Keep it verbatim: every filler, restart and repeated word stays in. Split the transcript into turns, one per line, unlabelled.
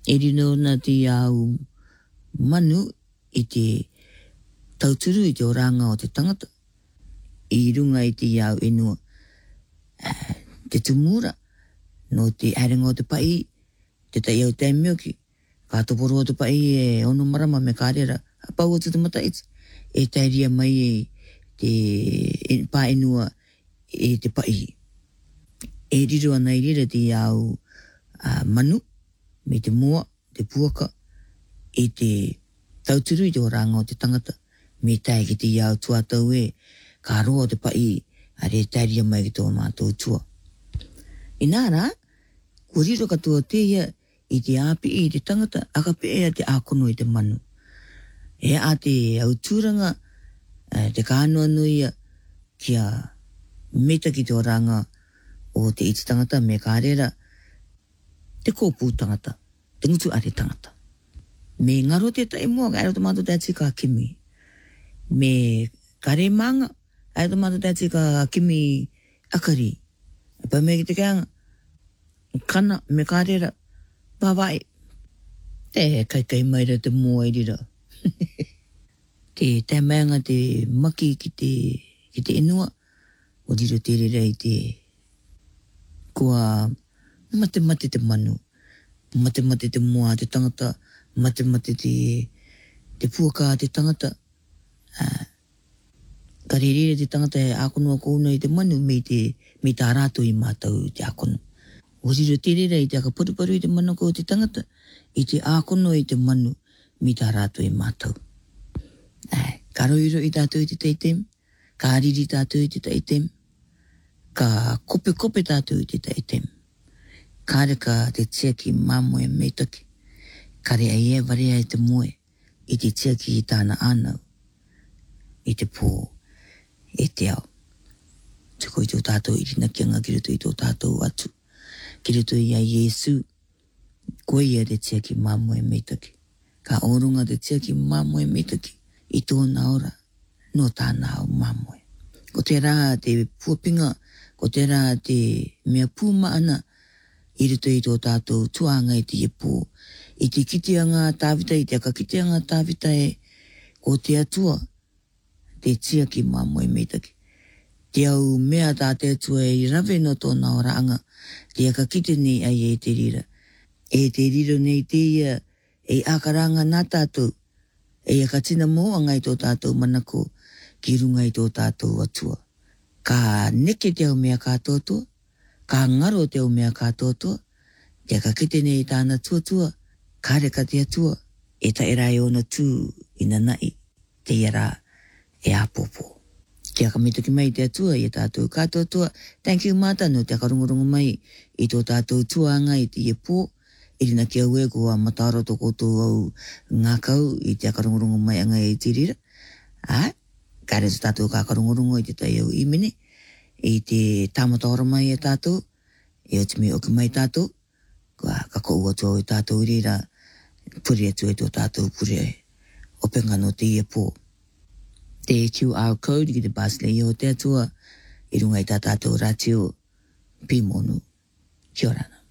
E rino na te au manu i te tauturu i te oranga o te tangata. I runga i te au enua uh, te tumura no te arenga o te pai, te tai au te mioki. Ka toporo o te pai e ono marama me kārera a pau o te tamata iti. E tairia mai e te e, pā enua e te pai. E riro ana i rira te au uh, manu, me te mua, te puaka, e te tauturu i te oranga o te tangata, me tai ki te iau tuatau e, ka roa o te pai, a re tairia mai ki tō mātou tua. I nāra, ko riro katoa te ia, i te āpi i te tangata, aka pe ea te ākono i te manu. E a te autūranga, te kānoa nuia, kia meta ki te oranga o te iti tangata, me kārera, te kōpū tangata, te ngutu are tangata. Me ngaro te tai mua, ka aero te mātou te ati ka kimi. Me kare manga, aero te mātou te ati ka kimi akari. Pa me ki te kāanga, kana, me kārera, pāwai. Te kai kai maira te mua i rira. Te te manga te maki ki te, ki te inua, o riro te rira i te kua mate mate te manu, mate mate te mua te tangata, mate mate te, te puaka te tangata, uh, ka re rire te tangata e ākonua kouna i te manu me te, me tā rātou i mātou te ākono. O riro te rira i te aka paruparu i te manako o te tangata, i te ākono i te manu, me tā rātou i mātou. Ai, ka roiro i tātou i te teitem, ka riri tātou i te teitem, ka kope kope tātou i te teitem. Ka reka te tiaki māmoe meitaki, ka rea ia varea i te moe, i te tiaki i tāna ānau, i te pō, e te au. Tuko i tō tātou i rina kianga ki ruto i tō tātou atu, ki ruto i a Iesu, koe ia te tiaki māmoe meitaki. Ka orunga te tiaki māmoe meitaki, i tōna ora, no tāna au māmoe. Ko te rā te puapinga, ko te rā te mea pūma ana, i ruto i tō tātou tuanga i te iepo, i te kitianga tāwita, i te aka kitianga tāwita e, ko te atua, te tiaki māmoe meitaki. Te au mea tā te atua i rawe no tōna ora anga, te aka kite nei ai e te rira. E te riro nei te ia, e akaranga nā tātou, e aka tina moa ngai tō tātou manako, ki runga i tō tātou atua. Ka neke te au mea kātotoa, ka ngaro te au mea kātotoa, te aka kite nei tāna tuatua, ka reka te atua, e ta e rai ona tū ina nai, te iara e apopo. Te aka mituki mai te atua, i tātou kātotoa, thank you mātano, te aka rungorongo mai, i tō tātou tuanga i te iepo, i rina ki au e kua mataro to koutou au ngākau, i te aka rungorongo mai anga e te rira. Ai, ka reto tātou ka aka rungorongo i te tai au imene, i te tāmata ora mai e tātou, e o te me oki mai tātou, kua kako ua tō i tātou rira, puri atu e tō tātou puri e, o pengano te iepo. Te Q R code ki te basle i o te atua, i runga i tā tātou ratio, pimonu, kia orana.